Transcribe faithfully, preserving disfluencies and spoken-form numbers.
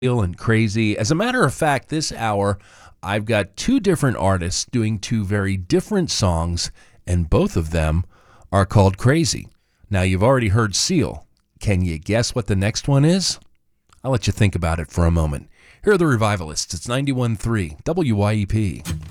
And crazy. As a matter of fact, this hour, I've got two different artists doing two very different songs, and both of them are called Crazy. Now, you've already heard Seal. Can you guess what the next one is? I'll let you think about it for a moment. Here are the Revivalists. It's ninety-one point three W Y E P.